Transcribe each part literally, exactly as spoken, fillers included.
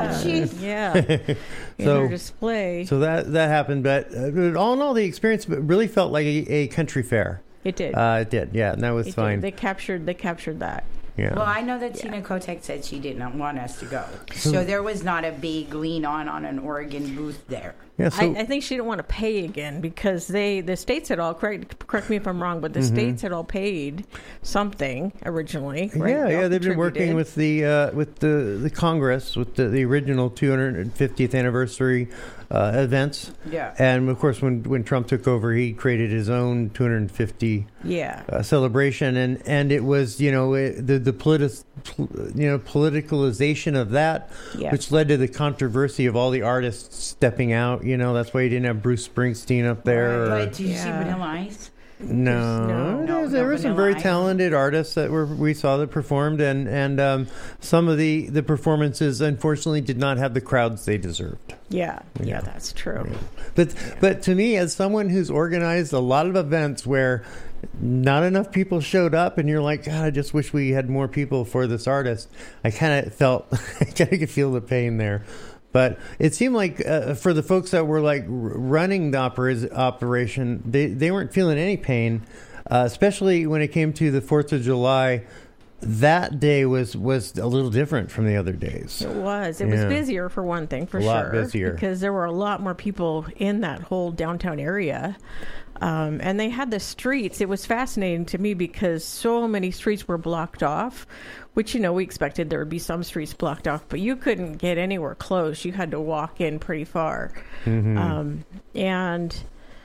Yeah, Jeez. yeah. In So- her display, So that that happened, but uh, all in all, the experience really felt like a, a country fair. it did. Uh, it did, yeah, and that was It did. fine. They captured. They captured that. Yeah. Well, I know that Yeah. Tina Kotek said she did not want us to go. So there was not a big lean on on an Oregon booth there. yeah. So I, I think she didn't want to pay again because they, the states had all correct. Correct me if I'm wrong, but the Mm-hmm. states had all paid something originally. Right? yeah, They all yeah, they've been working contributed. with the uh, with the the Congress with the, the original two hundred fiftieth anniversary uh, events. Yeah. And of course, when when Trump took over, he created his own two hundred fifty Yeah. uh, celebration, and and it was you know it, the the politi- pol- you know politicalization of that, Yeah. which led to the controversy of all the artists stepping out. You know, that's why you didn't have Bruce Springsteen up there. or- But did you see Yeah. Vanilla Ice? No, no- there, was- no there were some Vanilla very Ice. talented artists that were we saw that performed, and and um, some of the the performances unfortunately did not have the crowds they deserved. Yeah. Yeah. Yeah. That's true. But but to me, as someone who's organized a lot of events where not enough people showed up, and you're like, God, I just wish we had more people for this artist. I kind of felt, I kind of could feel the pain there. But it seemed like uh, for the folks that were like r- running the opera- operation, they, they weren't feeling any pain, uh, especially when it came to the fourth of July. That day was, was a little different from the other days. It was. It Yeah. was busier for one thing, for A sure. lot busier. Because there were a lot more people in that whole downtown area. Um, and they had the streets. It was fascinating to me because so many streets were blocked off, which, you know, we expected there would be some streets blocked off, but you couldn't get anywhere close. You had to walk in pretty far. Mm-hmm. Um, and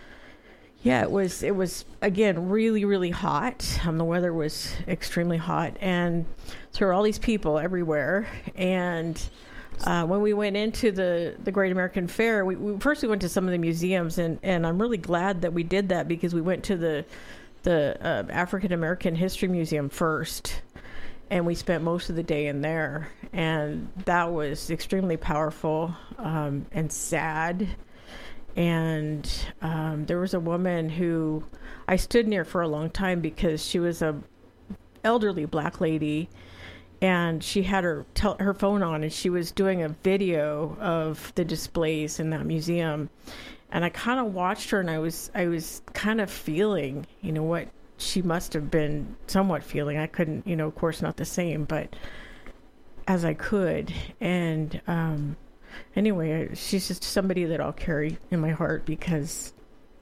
yeah, it was, it was again, really, really hot. Um, the weather was extremely hot. And so there were all these people everywhere. And uh, when we went into the, the Great American Fair, we, we first we went to some of the museums, and, and I'm really glad that we did that because we went to the the uh, African American History Museum first, and we spent most of the day in there, and that was extremely powerful um, and sad. And um, there was a woman who I stood near for a long time because she was a elderly black lady, and she had her tel- her phone on, and she was doing a video of the displays in that museum. And I kind of watched her, and I was I was kind of feeling, you know, what she must have been somewhat feeling. I couldn't, you know, of course, not the same, but as I could. And um, anyway, she's just somebody that I'll carry in my heart because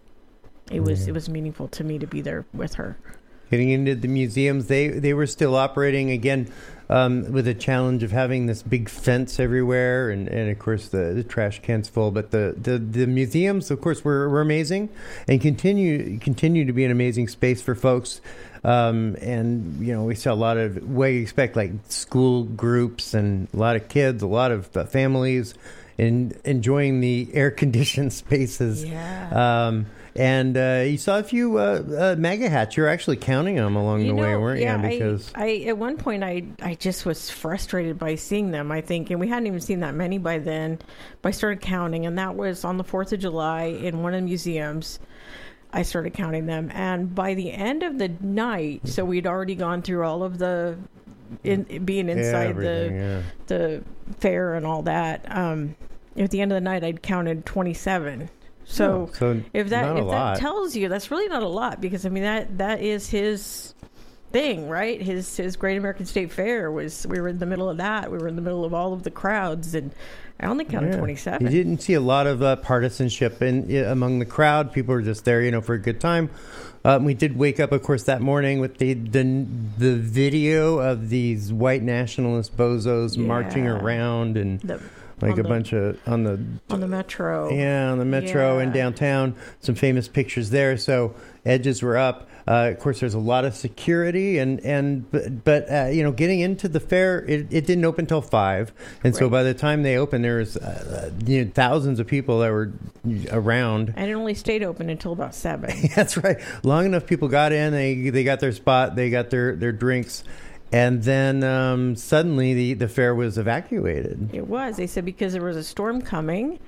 it was Yeah. it was meaningful to me to be there with her. Getting into the museums, they they were still operating again um, with a challenge of having this big fence everywhere, and, and of course the, the trash cans full. But the, the, the museums, of course, were, were amazing, and continue continue to be an amazing space for folks. Um, and you know, we saw a lot of what you expect, like school groups and a lot of kids, a lot of uh, families, and enjoying the air conditioned spaces. Yeah. Um, And uh, you saw a few uh, uh, MAGA hats. You're actually counting them along You the way, know, weren't yeah, you? Because I, I at one point I I just was frustrated by seeing them. I think, and we hadn't even seen that many by then. But I started counting, and that was on the Fourth of July in one of the museums. I started counting them, and by the end of the night, so we'd already gone through all of the in, being inside everything, the yeah. the fair and all that. Um, at the end of the night, I'd counted twenty-seven. So, Oh, so if that not a if lot. that tells you, that's really not a lot, because I mean that that is his thing, right? His his Great American State Fair was, we were in the middle of that. We were in the middle of all of the crowds, and I only counted Yeah. twenty-seven. You didn't see a lot of uh, partisanship in, i among the crowd. People were just there, you know, for a good time. Um, we did wake up, of course, that morning with the the, the video of these white nationalist bozos Yeah. marching around and The- like on a the- bunch of on the on the metro. yeah on the metro Yeah. and downtown. Some famous pictures there. So edges were up. Uh, of course, there's a lot of security, and and but, but uh, you know, getting into the fair, it, it didn't open till five, and so Right. by the time they opened, there was uh, you know, thousands of people that were around. And it only stayed open until about seven. That's right. Long enough, people got in. They they got their spot. They got their their drinks, and then um, suddenly the the fair was evacuated. It was. They said because there was a storm coming,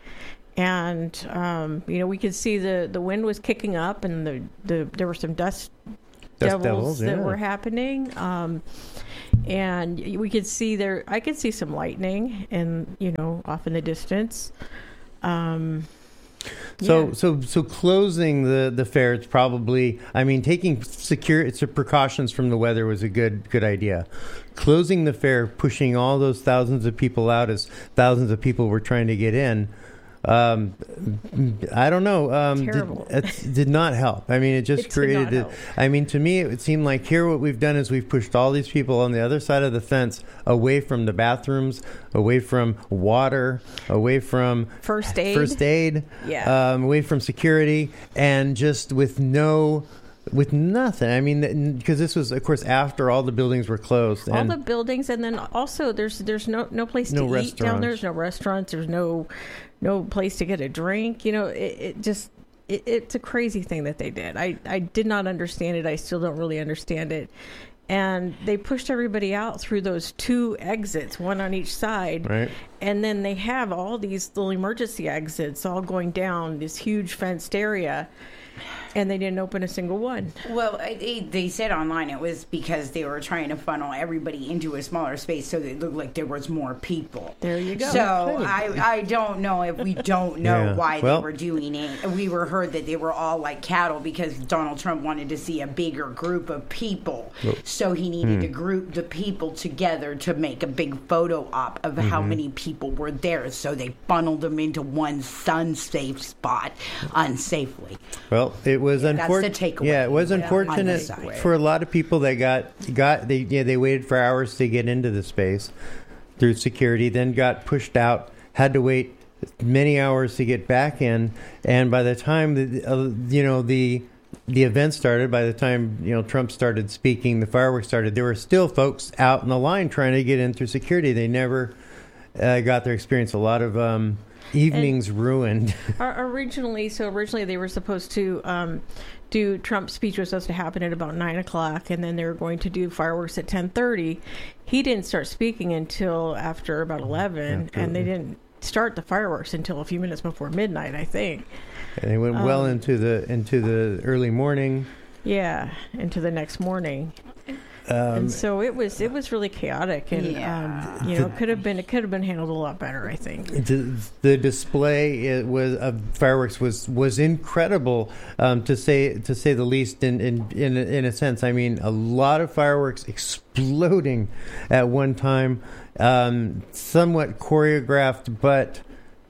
and um, you know, we could see the, the wind was kicking up, and the, the there were some dust, Dust devils, devils, that yeah. were happening. Um, and we could see there. I could see some lightning, and you know, off in the distance. Um, So, yeah. so, so closing the, the fair, it's probably, I mean, taking secure, it's a precautions from the weather was a good, good idea. Closing the fair, pushing all those thousands of people out as thousands of people were trying to get in. Um, I don't know. Um, Terrible. Did, it did not help. I mean, it just It did created not it. help. I mean, to me, it would seem like here what we've done is we've pushed all these people on the other side of the fence, away from the bathrooms, away from water, away from First aid. first aid, Yeah. um, away from security, and just with no. With nothing. I mean, because this was, of course, after all the buildings were closed. all and the buildings, and then also there's there's no no place No to eat down there. restaurants. There's no restaurants. There's no no place to get a drink. You know, it, it just it, it's a crazy thing that they did. I I did not understand it. I still don't really understand it. And they pushed everybody out through those two exits, one on each side. Right. And then they have all these little emergency exits all going down this huge fenced area. And they didn't open a single one. Well, I- they, they said online it was because they were trying to funnel everybody into a smaller space so that it looked like there was more people. There you go. So I, I don't know if we don't know Yeah. why Well- they were doing it. We were heard that they were all like cattle because Donald Trump wanted to see a bigger group of people. So he needed to group the people together to make a big photo op of how many people were there. So they funneled them into one sun-safe spot unsafely. Well, it was That's the unfortunate. takeaway. Yeah, it was Yeah. unfortunate On the for a lot of people that got got they yeah they waited for hours to get into the space through security, then got pushed out, had to wait many hours to get back in, and by the time the uh, you know the the event started, by the time you know Trump started speaking, the fireworks started, there were still folks out in the line trying to get in through security. They never uh, got their experience. A lot of um, evenings ruined. Or- Originally, so originally they were supposed to um, do Trump's speech was supposed to happen at about nine o'clock, and then they were going to do fireworks at ten thirty. He didn't start speaking until after about eleven, After- and they didn't start the fireworks until a few minutes before midnight, I think. And they went well Um, into the into the early morning. Yeah, into the next morning. Um, And so it was it was really chaotic, and Yeah. um, you know, it could have been it could have been handled a lot better, I think. the, the display it was of fireworks was was incredible, um, to say to say the least. In in in a, in a sense, I mean, a lot of fireworks exploding at one time, um, somewhat choreographed, but.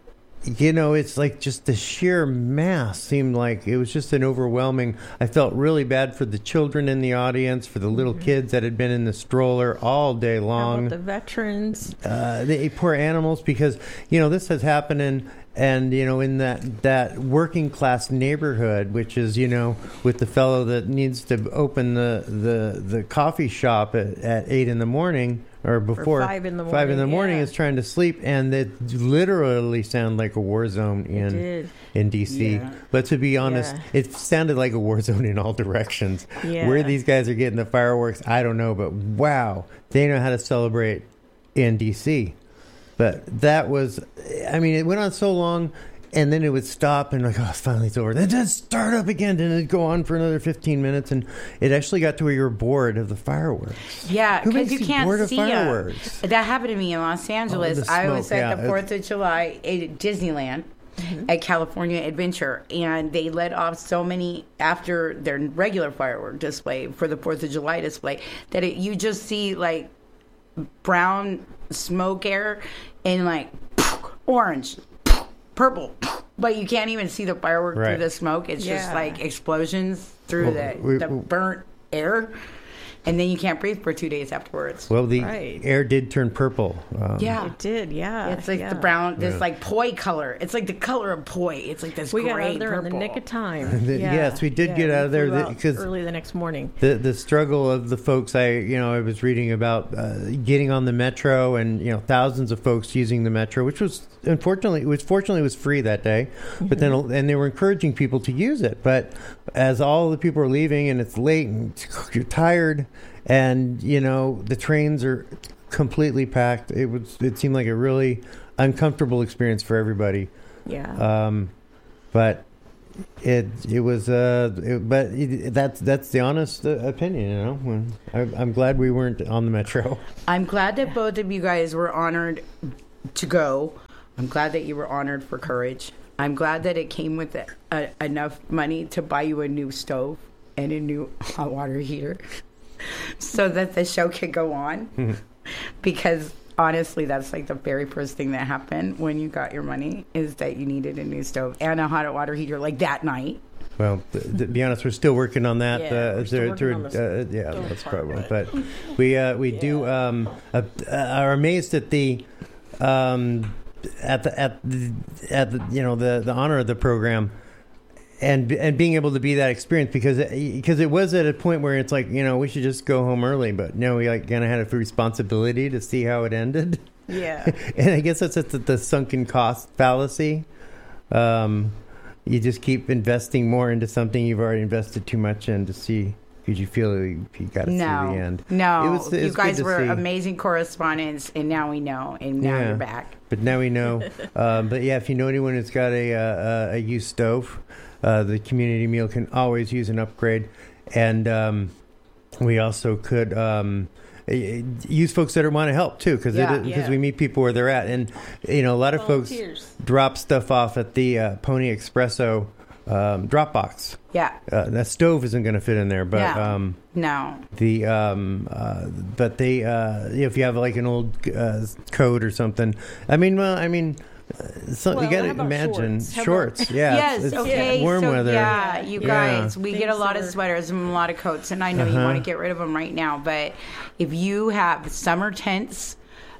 You know, it's like just the sheer mass seemed like it was just an overwhelming. I felt really bad for the children in the audience, for the little kids that had been in the stroller all day How long. about the veterans? Uh, the poor animals, because you know this has happened in and you know in that that working class neighborhood, which is you know with the fellow that needs to open the the, the coffee shop at, at eight in the morning or before five in the five in the morning, morning yeah. is trying to sleep, and it literally sounded like a war zone in did. in D C. Yeah. But to be honest, Yeah. it sounded like a war zone in all directions. Yeah. Where these guys are getting the fireworks, I don't know, but wow, they know how to celebrate in D C. But that was, I mean, it went on so long, and then it would stop, and like, oh, finally it's over. Then it'd start up again, and it'd go on for another fifteen minutes, and it actually got to where you were bored of the fireworks. Yeah, Who because makes you you can't bored of see 'em. fireworks? That happened to me in Los Angeles. the I was smoke, at yeah, the it's- Fourth of July at Disneyland at California Adventure, and they let off so many after their regular firework display for the Fourth of July display that it, you just see like brown smoke air and like orange, purple. But you can't even see the firework Right. through the smoke. It's just Yeah. like explosions through Well, the, we- the we- burnt air. And then you can't breathe for two days afterwards. Well, the Right. air did turn purple. Um, Yeah. It did, yeah. It's like yeah. the brown, this Yeah. like poi color. It's like the color of poi. It's like this We got gray out of there purple. in the nick of time. The- Yeah. yes, we did Yeah, get out of there flew the- out 'cause- early the next morning. the the struggle of the folks I you know I was reading about uh, getting on the metro, and you know thousands of folks using the metro, which was unfortunately it was fortunately it was free that day, but then and they were encouraging people to use it. But as all the people are leaving and it's late and you're tired, and you know the trains are completely packed, it was it seemed like a really uncomfortable experience for everybody. Yeah. Um, but it it was uh it, but it, that's that's the honest uh, opinion, you know. When, I, I'm glad we weren't on the Metro. I'm glad that both of you guys were honored to go. I'm glad that you were honored for courage. I'm glad that it came with a, enough money to buy you a new stove and a new hot water heater so that the show could go on. Because honestly, that's like the very first thing that happened when you got your money, is that you needed a new stove and a hot water heater like that night. Well, th- th- to be honest, we're still working on that. Yeah, uh, we're still through- working through- on this uh, yeah, stove that's part, probably. but- But we uh, we Yeah. do um, uh, uh, are amazed at the um, at the at the, at the you know the the honor of the program. And and being able to be that experience, because because it was at a point where it's like, you know, we should just go home early, but no, we like kind of had a responsibility to see how it ended. Yeah. And I guess that's the, the sunken cost fallacy. Um, you just keep investing more into something you've already invested too much in to see, because you feel you, you got to No, see the end. no, It was- it you was good guys to were see. amazing correspondents, and now we know, and now Yeah. you're back. But now we know. um, but yeah, if you know anyone who's got a uh, a used stove, uh, the community meal can always use an upgrade. And um, we also could um, use folks that want to help too, because Yeah. because Yeah. we meet people where they're at. And you know, a lot of folks Volunteers. drop stuff off at the uh, Pony Espresso um, drop box. Yeah, Uh, that stove isn't going to fit in there, but Yeah. um, no. the um, uh, but they uh, if you have like an old uh, coat or something. I mean, well, I mean. Uh, so Well, you got to how about imagine shorts? How shorts. about- Yeah, Yes, it's, it's okay. warm so, weather. Yeah, you Yeah. guys, we get a Things lot of that are- sweaters and a lot of coats, and I know you Uh-huh. want to get rid of them right now. But if you have summer tents,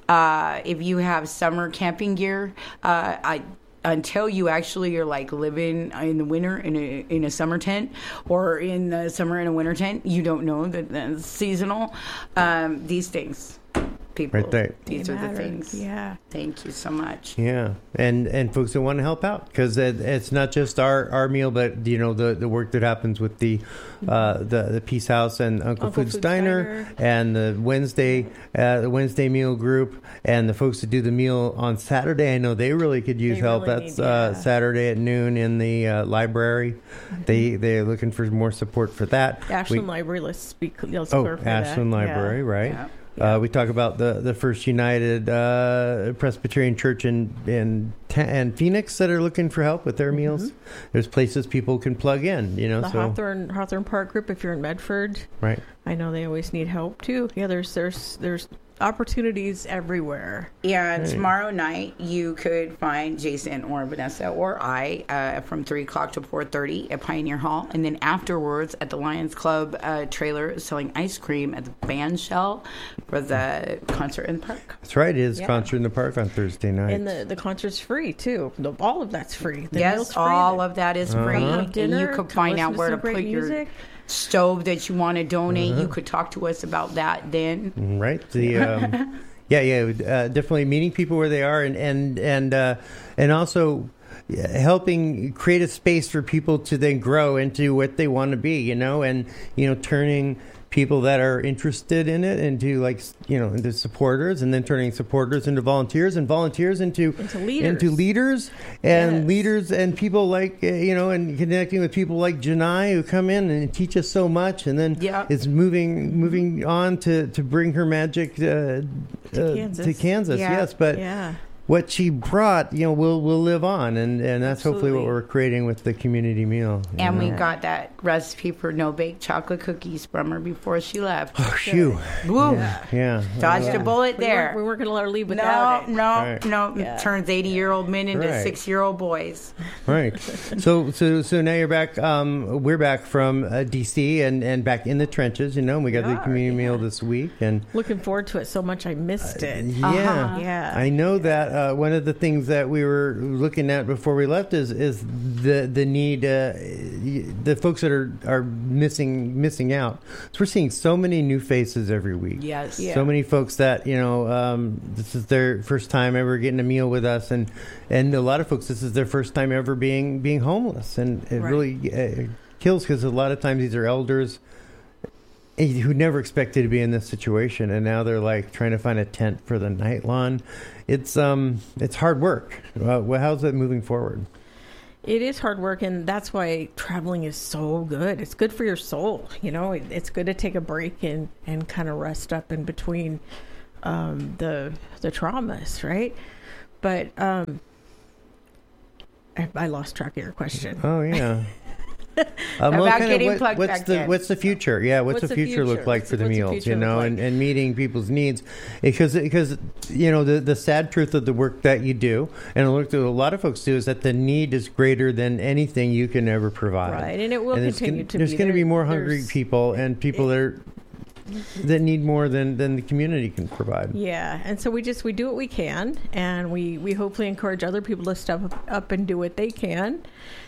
uh, if you have summer camping gear, uh, I. Until you actually are like living in the winter in a in a summer tent, or in the summer in a winter tent, you don't know that that's seasonal. Um, these things, people, Right there. these They are the matter. things. Yeah. Thank you so much. Yeah, and and folks that want to help out, because it, it's not just our, our meal, but you know the, the work that happens with the uh, the the Peace House and Uncle, Uncle Food's Food's Diner, Diner. and the Wednesday uh, the Wednesday meal group, and the folks that do the meal on Saturday. I know they really could use They help. really That's need- uh, yeah. Saturday at noon in the uh, library. They they're looking for more support for that. Ashland We- Library. Let's speak. Let's Oh, clarify that. Ashland Library, Yeah. right? Yeah. Uh, we talk about the, the First United uh, Presbyterian Church in in Ta- and Phoenix that are looking for help with their meals. There's places people can plug in, you know. The so Hawthorne Hawthorne Park group. If you're in Medford, right, I know they always need help too. Yeah, there's there's there's opportunities everywhere. And Right. tomorrow night, you could find Jason or Vanessa or I uh, from three o'clock to four thirty at Pioneer Hall. And then afterwards at the Lions Club uh, trailer selling ice cream at the band shell for the concert in the park. that's right. It is Yeah. concert in the park on Thursday night. And the, the concert's free too. The, all of that's free. The yes, meal's free. all The- of that is Uh-huh. free. have And dinner, you could come find listen out to where to some great put your music. stove that you want to donate. Uh-huh. You could talk to us about that then. Right. The um, yeah, yeah, uh, definitely meeting people where they are, and and and uh, and also yeah, helping create a space for people to then grow into what they want to be, you know, and you know, turning people that are interested in it into like you know into supporters, and then turning supporters into volunteers, and volunteers into Into leaders. into leaders, and Yes. leaders and people like uh, you know, and connecting with people like Janai who come in and teach us so much, and then Yeah. it's moving moving on to to bring her magic uh, To uh, Kansas. to Kansas. Yeah. Yes, but Yeah. what she brought, you know, will will live on, and and that's hopefully what Absolutely. we're creating with the community meal. you And know. we got that recipe for no bake chocolate cookies from her before she left. oh, phew, Woo! yeah, Dodged Yeah. a bullet We there. weren't, we weren't going to let her leave No, without no, it. Right. no. Yeah. Turns eighty-year-old men into Right. six-year-old boys. right. So so so now you're back. Um, we're back from uh, D C and and back in the trenches. You know, we got We the are, community yeah. meal this week, and Looking forward to it so much I missed it. yeah. Uh-huh. Yeah. I know that uh, one of the things that we were looking at before we left is is the the need uh, the folks that are are missing missing out. So we're seeing so many new faces every week. Yes. Yeah. So many folks that you know um, this is their first time ever getting a meal with us, and and a lot of folks this is their first time ever being being homeless, and it Right. really uh, kills because a lot of times these are elders who never expected to be in this situation, and now they're like trying to find a tent for the night lawn. It's um, it's hard work. Uh, well, how's that moving forward? It is hard work, and that's why traveling is so good. It's good for your soul. You know, it, it's good to take a break and, and kind of rest up in between um, the the traumas, right? But um, I, I lost track of your question. Oh yeah. Um, well, About kind of getting what- plugged what's back the in. what's the future? Yeah, what's, What's the the future, look future? like What's for the- the what's the meals? future You know, look and, like? and meeting people's needs, because because you know the the sad truth of the work that you do, and the work that a lot of folks do, is that the need is greater than anything you can ever provide. Right, and it will And there's continue gon- to There's be. going to be There- more hungry there's- people and people that are that need more than than the community can provide. Yeah, and so we just we do what we can, and we we hopefully encourage other people to step up, up and do what they can.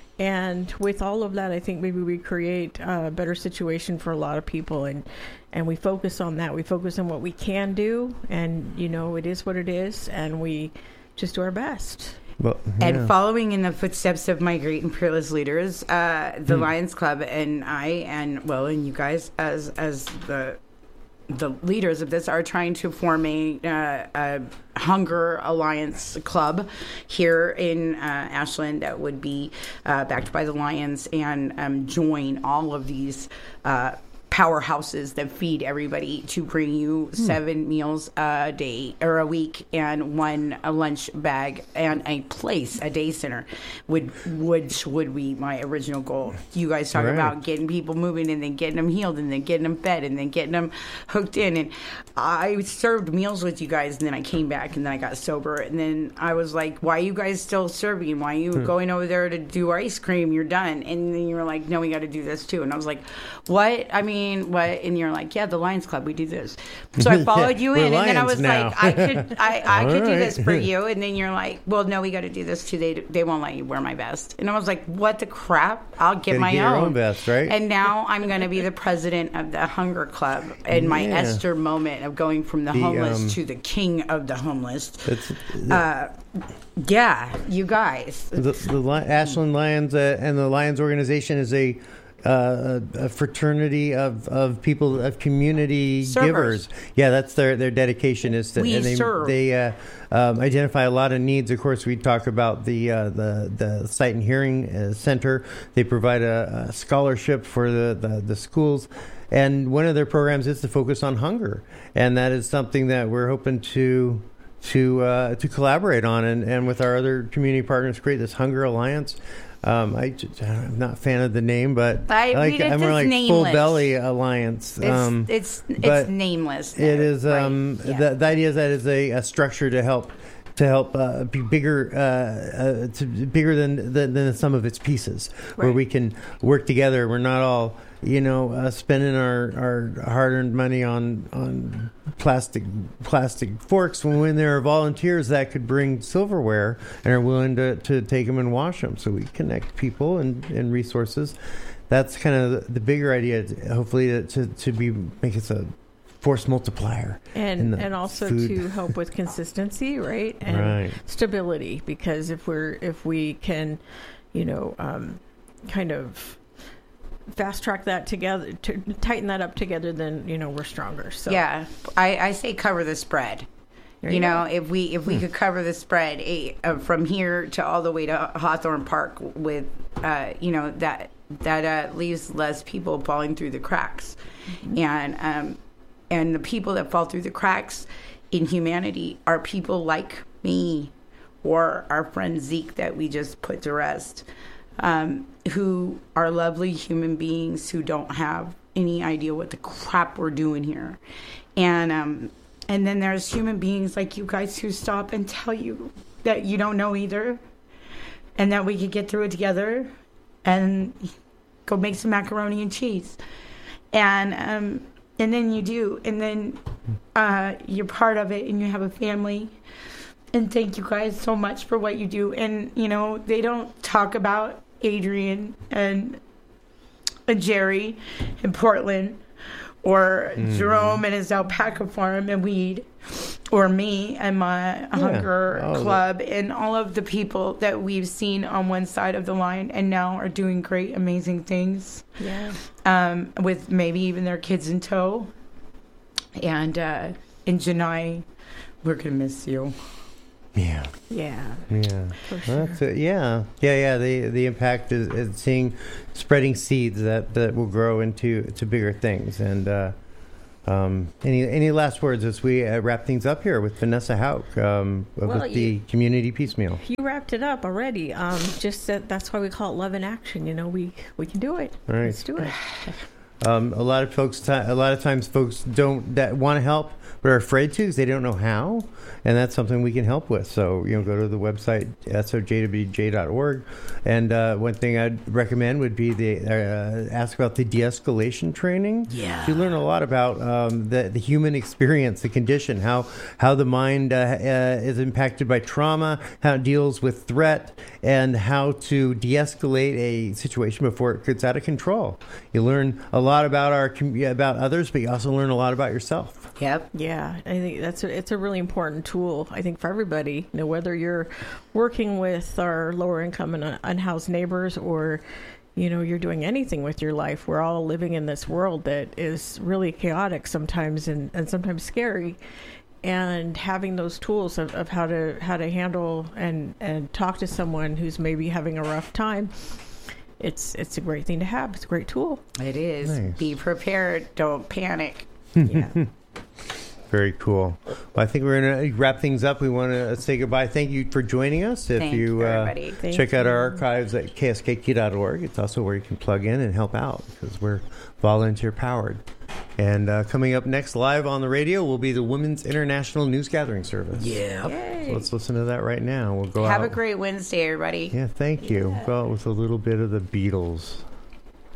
And with all of that, I think maybe we create a better situation for a lot of people, and and we focus on that. We focus on what we can do, and you know, it is what it is, and we just do our best. Well, And yeah. following in the footsteps of my great and peerless leaders, uh, the Hmm. Lions Club and I, and well, and you guys as as the the leaders of this are trying to form a, uh, a Hunger Alliance club here in uh, Ashland that would be uh, backed by the Lions and um, join all of these uh, powerhouses that feed everybody to bring you Hmm. seven meals a day or a week and one a lunch bag and a place, a day center, would which would be my original goal. You guys talk Right. about getting people moving and then getting them healed and then getting them fed and then getting them hooked in. And I served meals with you guys, and then I came back and then I got sober, and then I was like, "Why are you guys still serving? Why are you Hmm. going over there to do ice cream? You're done." And then you were like, "No, we got to do this too." And I was like, "What? I mean, what?" And you're like, "Yeah, the Lions Club, we do this." So I followed you We're in, and then I Lions was now. like, "I could, I, I All could do right. this for you." And then you're like, "Well, no, we got to do this too. They they won't let you wear my vest." And I was like, "What the crap? I'll get Gotta my get your own. own vest, right? And now I'm going to be the president of the Hunger Club in my Yeah. Esther moment of going from the, The, homeless um, to the king of the homeless. It's, Uh, yeah, you guys. the, the Li- Ashland Lions uh, and the Lions organization is a uh, a fraternity of, of people of community Servers. givers. Yeah, that's their, their dedication is to We and they, serve. they uh, um, identify a lot of needs. Of course, we talk about the uh, the the Sight and Hearing uh, Center. They provide a, a scholarship for the, the the schools. And one of their programs is to focus on hunger, and that is something that we're hoping to to uh, to collaborate on, and, and with our other community partners, create this Hunger Alliance. Um, I, am not a fan of the name, but I like mean, it's I'm more just like nameless. Full Belly Alliance. It's Um, it's but it's nameless. it is Right, um, yeah. the, the idea is that it's a, a structure to help to help uh, be bigger uh, uh, to bigger than, than than the sum of its pieces, where Right. we can work together. We're not all you know uh, spending our, our hard-earned money on on plastic plastic forks when, when there are volunteers that could bring silverware and are willing to, to take them and wash them. So we connect people and, and resources. That's kind of the, the bigger idea. Hopefully, to, to to be make it a force multiplier, in And the and also food. to help with consistency, right? And Right. stability, because if we're if we can, you know, um, kind of fast track that together, to tighten that up together, then you know we're stronger. So Yeah, I, I say cover the spread. There You you know, go. if we if we could cover the spread eh, uh, from here to all the way to Hawthorne Park with, uh, you know, that that uh, leaves less people falling through the cracks, and um, and the people that fall through the cracks in humanity are people like me, or our friend Zeke that we just put to rest, um, who are lovely human beings who don't have any idea what the crap we're doing here, and um, and then there's human beings like you guys who stop and tell you that you don't know either, and that we could get through it together, and go make some macaroni and cheese, and um, and then you do, and then uh, you're part of it, and you have a family. And thank you guys so much for what you do. And you know, they don't talk about Adrian and, and Jerry in Portland, or Mm. Jerome and his alpaca farm and weed, or me and my hunger all of it. club, and all of the people that we've seen on one side of the line and now are doing great, amazing things, yeah. um, with maybe even their kids in tow. And uh, and Janai, we're gonna miss you. Yeah. Yeah. Yeah. For Well, sure. that's it. Yeah. Yeah. Yeah. The the impact is, is seeing spreading seeds that, that will grow into to bigger things. And uh, um, any any last words as we uh, wrap things up here with Vanessa Hauk um, Well, with the you- Community Piecemeal? You wrapped it up already. Um, just that that's why we call it Love in Action. You know, we, we can do it. All right. Let's do it. Um, a lot of folks, ti a lot of times, folks don't that want to help but are afraid to because they don't know how, and that's something we can help with. So you know, go to the website S O J W J dot org, and uh, one thing I'd recommend would be the uh, ask about the de-escalation training. Yeah. You learn a lot about um, the the human experience, the condition, how how the mind uh, uh, is impacted by trauma, how it deals with threat, and how to de-escalate a situation before it gets out of control. You learn a lot about our com- about others, but you also learn a lot about yourself. Yep. Yeah, I think that's a, it's a really important tool. I think for everybody, you know, whether you're working with our lower income and unhoused neighbors, or you know, you're doing anything with your life. We're all living in this world that is really chaotic sometimes, and, and sometimes scary. And having those tools of, of how to how to handle and, and talk to someone who's maybe having a rough time, it's it's a great thing to have. It's a great tool. It is. Nice. Be prepared. Don't panic. Yeah. Very cool. Well, I think we're going to wrap things up. We want to say goodbye. Thank you for joining us. If Thank you you, uh, everybody. Thank check out you. our archives at K S K Q dot org, it's also where you can plug in and help out because we're volunteer powered. And uh, coming up next live on the radio will be the Women's International News Gathering Service. Yeah. Yay. So let's listen to that right now. We'll go Have out. a great Wednesday, everybody. Yeah, thank you. Go out with a little bit of the Beatles.